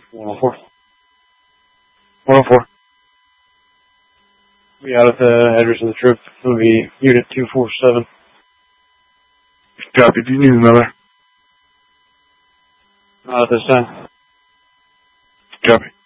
104. 104. Be out at the address of the trip. It'll be Unit 247. Copy. Do you need another? Not at this time. Copy.